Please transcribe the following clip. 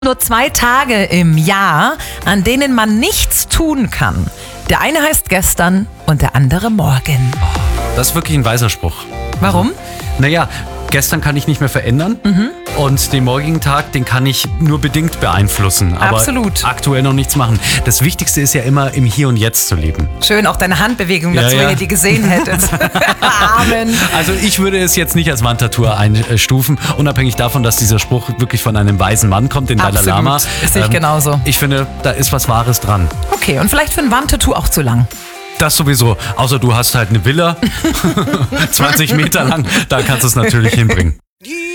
Nur 2 Tage im Jahr, an denen man nichts tun kann. Der eine heißt gestern und der andere morgen. Das ist wirklich ein weiser Spruch. Warum? Naja, gestern kann ich nicht mehr verändern und den morgigen Tag, den kann ich nur bedingt beeinflussen. Aber Absolut. aktuell noch nichts machen. Das Wichtigste ist ja immer, im Hier und Jetzt zu leben. Schön, auch deine Handbewegung dazu, Ja, ja. wenn ihr die gesehen hättet. Amen. Also ich würde es jetzt nicht als Wandtattoo einstufen, unabhängig davon, dass dieser Spruch wirklich von einem weisen Mann kommt, den Dalai Absolut. Lama. Das sehe ich genauso. Ich finde, da ist was Wahres dran. Okay, und vielleicht für ein Wandtattoo auch zu lang. Das sowieso. Außer du hast halt eine Villa, 20 Meter lang, da kannst du es natürlich hinbringen.